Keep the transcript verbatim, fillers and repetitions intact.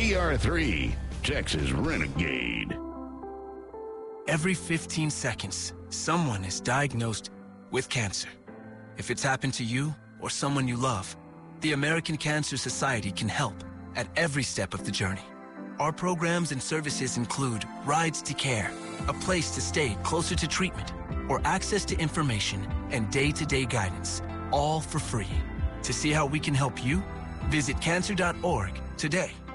D R three, Texas Renegade. Every fifteen seconds, someone is diagnosed with cancer. If it's happened to you or someone you love, the American Cancer Society can help at every step of the journey. Our programs and services include Rides to Care, a place to stay closer to treatment, or access to information and day-to-day guidance, all for free. To see how we can help you, visit cancer dot org today.